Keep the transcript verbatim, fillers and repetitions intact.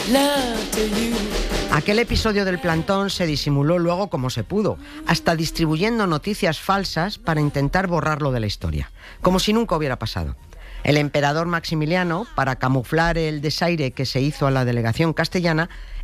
love to you. Aquel episodio del plantón se disimuló luego como se pudo, hasta distribuyendo noticias falsas para intentar borrarlo de la historia, como si nunca hubiera pasado. El emperador Maximiliano, para camuflar el desaire que se hizo a la delegación castellana,